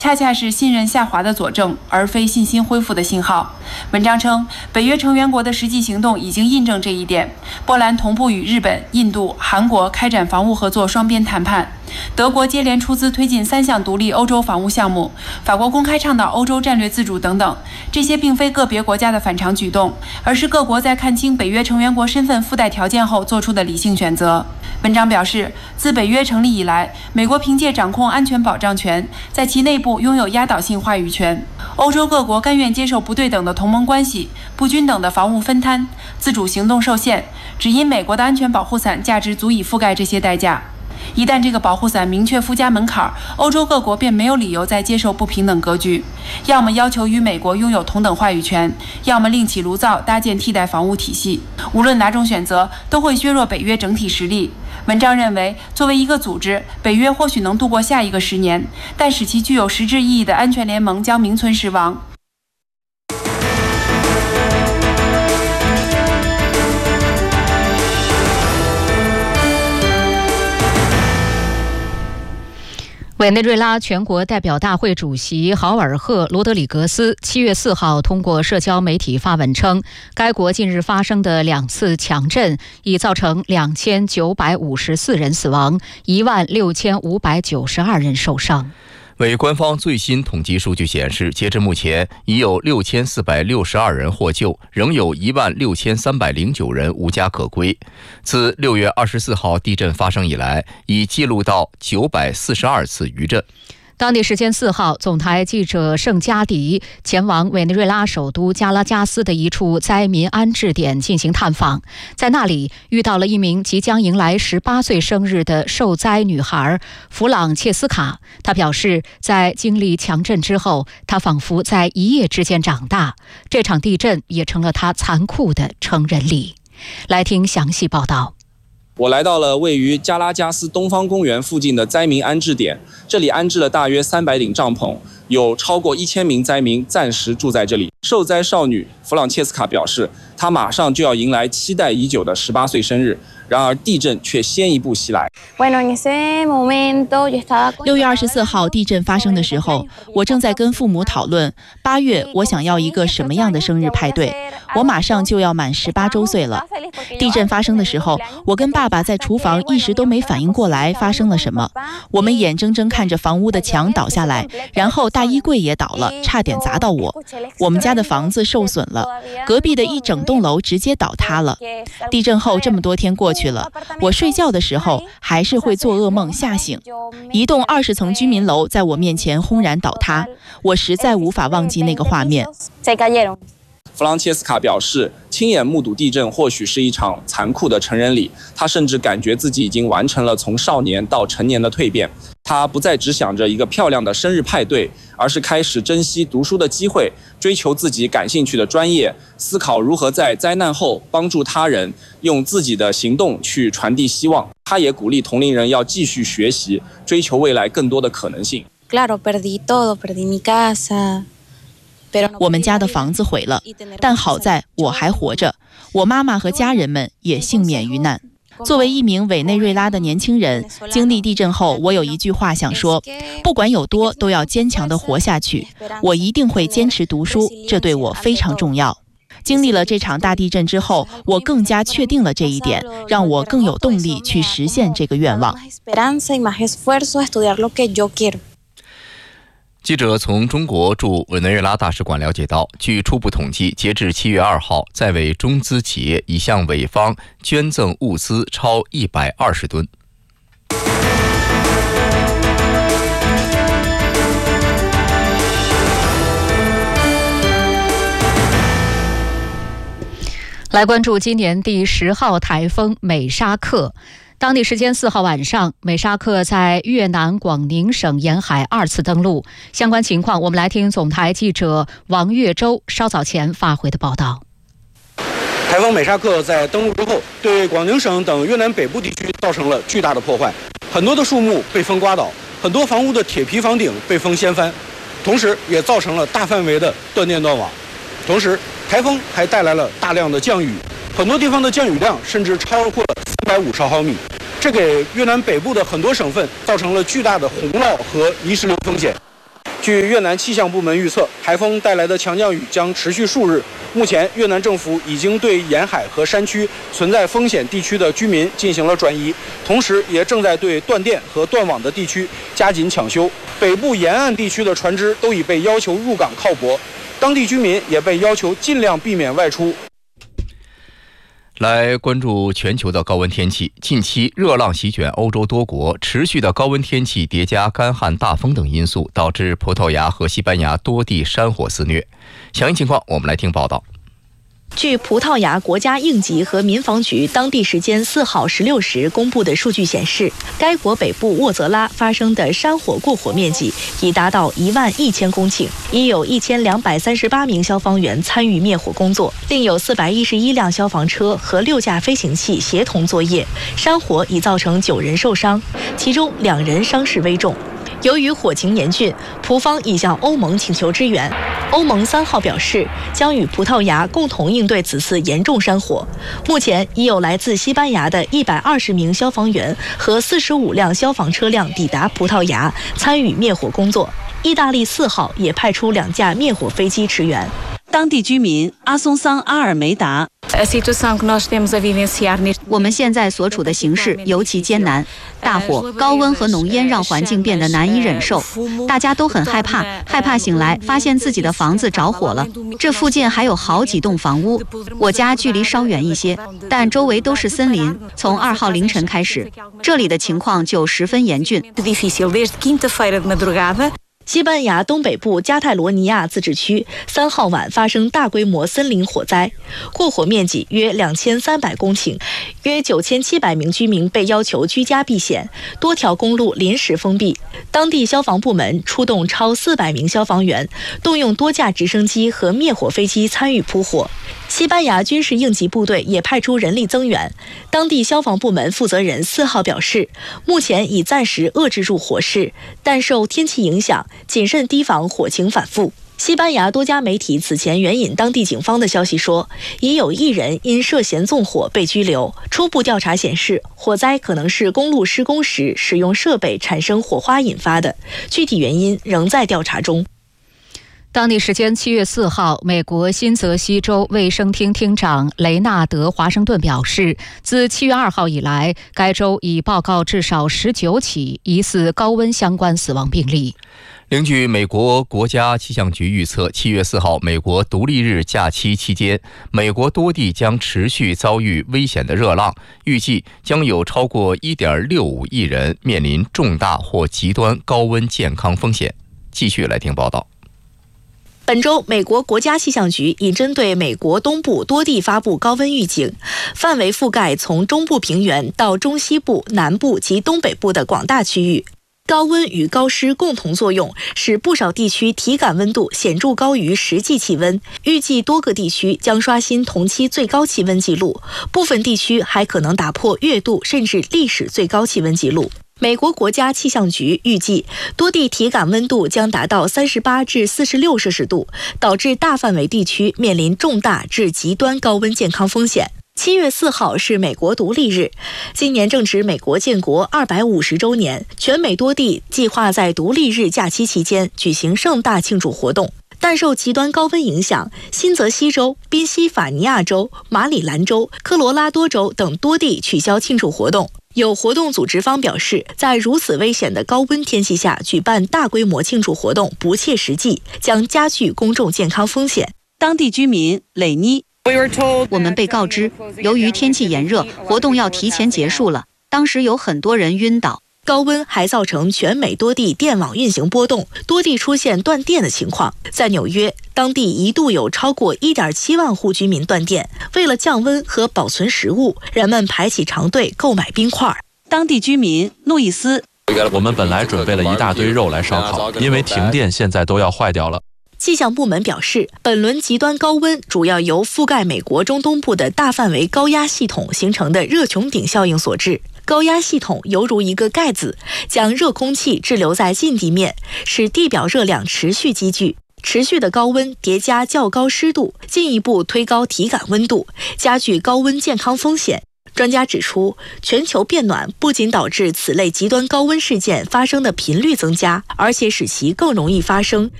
恰恰是信任下滑的佐证，而非信心恢复的信号。文章称，北约成员国的实际行动已经印证这一点。波兰同步与日本、印度、韩国开展防务合作双边谈判。德国接连出资推进3项独立欧洲防务项目，法国公开倡导欧洲战略自主等等。这些并非个别国家的反常举动，而是各国在看清北约成员国身份附带条件后做出的理性选择。文章表示，自北约成立以来，美国凭借掌控安全保障权，在其内部拥有压倒性话语权。欧洲各国甘愿接受不对等的同盟关系、不均等的防务分摊、自主行动受限，只因美国的安全保护伞价值足以覆盖这些代价。一旦这个保护伞明确附加门槛，欧洲各国便没有理由再接受不平等格局，要么要求与美国拥有同等话语权，要么另起炉灶搭建替代防务体系。无论哪种选择，都会削弱北约整体实力。文章认为，作为一个组织，北约或许能度过下一个10年，但使其具有实质意义的安全联盟将名存实亡。 委内瑞拉全国代表大会主席豪尔赫·罗德里格斯7月4号通过社交媒体发文称，该国近日发生的2次强震已造成2954人死亡，16592人受伤。 为官方最新统计数据显示，截至目前已有6462人获救，仍有16309人无家可归。自6月24号地震发生以来，已记录到942次余震。 当地时间4号，总台记者圣加迪前往委内瑞拉首都加拉加斯的一处灾民安置点进行探访，在那里遇到了一名即将迎来18岁生日的受灾女孩弗朗切斯卡。她表示，在经历强震之后，她仿佛在一夜之间长大，这场地震也成了她残酷的成人礼。来听详细报道。 我来到了位于加拉加斯东方公园附近的灾民安置点，这里安置了大约300顶帐篷，有超过1000名灾民暂时住在这里。受灾少女弗朗切斯卡表示，她马上就要迎来期待已久的18岁生日，然而地震却先一步袭来。 6月24号地震发生的时候，我正在跟父母讨论8月我想要一个什么样的生日派对。我马上就要满18周岁了。地震发生的时候，我跟爸爸在厨房一时都没反应过来发生了什么。我们眼睁睁看着房屋的墙倒下来，然后大衣柜也倒了，差点砸到我。我们家的房子受损了，隔壁的一整栋楼直接倒塌了。地震后这么多天过去了，我睡觉的时候还是会做噩梦吓醒。一栋20层居民楼在我面前轰然倒塌，我实在无法忘记那个画面。 弗朗切斯卡表示，亲眼目睹地震或许是一场残酷的成人礼，他甚至感觉自己已经完成了从少年到成年的蜕变。他不再只想着一个漂亮的生日派对，而是开始珍惜读书的机会，追求自己感兴趣的专业，思考如何在灾难后帮助他人，用自己的行动去传递希望。他也鼓励同龄人要继续学习，追求未来更多的可能性。 我们家的房子毁了，但好在我还活着，我妈妈和家人们也幸免于难。作为一名委内瑞拉的年轻人，经历地震后，我有一句话想说，不管有多，都要坚强地活下去。我一定会坚持读书，这对我非常重要。经历了这场大地震之后，我更加确定了这一点，让我更有动力去实现这个愿望。 记者从中国驻委内瑞拉大使馆了解到，据初步统计，截至7月2号，在委中资企业已向委方捐赠物资超120吨。 来关注今年第10号台风美沙克。当地时间4号晚上，美沙克在越南广宁省沿海2次登陆。相关情况，我们来听总台记者王月洲稍早前发回的报道。 台风美沙克在登陆之后，对广宁省等越南北部地区造成了巨大的破坏，很多的树木被风刮倒，很多房屋的铁皮房顶被风掀翻，同时也造成了大范围的断电断网。同时，台风还带来了大量的降雨，很多地方的降雨量甚至超过了350毫米，这给越南北部的很多省份造成了巨大的洪涝和泥石流风险。 据越南气象部门预测，台风带来的强降雨将持续数日。目前，越南政府已经对沿海和山区存在风险地区的居民进行了转移，同时也正在对断电和断网的地区加紧抢修。北部沿岸地区的船只都已被要求入港靠泊，当地居民也被要求尽量避免外出。 来关注全球的高温天气。近期热浪席卷欧洲多国，持续的高温天气叠加干旱、大风等因素，导致葡萄牙和西班牙多地山火肆虐。详细情况我们来听报道。 据葡萄牙国家应急和民防局当地时间4号16时公布的数据显示，该国北部沃泽拉发生的山火过火面积已达到11000公顷，已有1238名消防员参与灭火工作，另有411辆消防车和6架飞行器协同作业。山火已造成9人受伤，其中2人伤势危重。由于火情严峻，葡方已向欧盟请求支援。欧盟3号表示，将与葡萄牙共同应对此次严重山火。目前已有来自西班牙的120名消防员和45辆消防车辆抵达葡萄牙，参与灭火工作。意大利4号也派出2架灭火飞机驰援。 当地居民阿松桑阿尔梅达， 我们现在所处的形势尤其艰难，大火、高温和浓烟让环境变得难以忍受，大家都很害怕醒来发现自己的房子着火了。这附近还有好几栋房屋，我家距离稍远一些，但周围都是森林。从2号凌晨开始，这里的情况就十分严峻。 西班牙东北部加泰罗尼亚自治区3号晚发生大规模森林火灾，过火面积约2300公顷，约9700名居民被要求居家避险，多条公路临时封闭。当地消防部门出动超400名消防员，动用多架直升机和灭火飞机参与扑火。西班牙军事应急部队也派出人力增援。当地消防部门负责人4号表示，目前已暂时遏制住火势，但受天气影响，谨慎提防火情反复。西班牙多家媒体此前援引当地警方的消息说，已有1人因涉嫌纵火被拘留。初步调查显示，火灾可能是公路施工时使用设备产生火花引发的，具体原因仍在调查中。 当地时间7月4号，美国新泽西州卫生厅厅长雷纳德·华盛顿表示，自7月2号以来，该州已报告至少19起疑似高温相关死亡病例。 另据美国国家气象局预测，7月4号美国独立日假期期间，美国多地将持续遭遇危险的热浪，预计将有超过 1.65 亿人面临重大或极端高温健康风险。继续来听报道。 本周，美国国家气象局已针对美国东部多地发布高温预警，范围覆盖从中部平原到中西部、南部及东北部的广大区域。高温与高湿共同作用，使不少地区体感温度显著高于实际气温，预计多个地区将刷新同期最高气温纪录，部分地区还可能打破月度甚至历史最高气温纪录。美国国家气象局预计，多地体感温度将达到38至46摄氏度，导致大范围地区面临重大至极端高温健康风险。7月4号是美国独立日，今年正值美国建国250周年，全美多地计划在独立日假期期间举行盛大庆祝活动。但受极端高温影响，新泽西州、宾夕法尼亚州、马里兰州、科罗拉多州等多地取消庆祝活动。有活动组织方表示，在如此危险的高温天气下举办大规模庆祝活动不切实际，将加剧公众健康风险。 当地居民雷尼， 我们被告知，由于天气炎热，活动要提前结束了。当时有很多人晕倒。 高温还造成全美多地电网运行波动，多地出现断电的情况。在纽约，当地一度有超过 1.7 万户居民断电。为了降温和保存食物，人们排起长队购买冰块。 当地居民路易斯， 我们本来准备了一大堆肉来烧烤，因为停电现在都要坏掉了。 气象部门表示，本轮极端高温主要由覆盖美国中东部的大范围高压系统形成的热穹顶效应所致。高压系统犹如一个盖子，将热空气滞留在近地面，使地表热量持续积聚。持续的高温叠加较高湿度，进一步推高体感温度，加剧高温健康风险。 专家指出，全球变暖不仅导致此类极端高温事件发生的频率增加，而且使其更容易发生，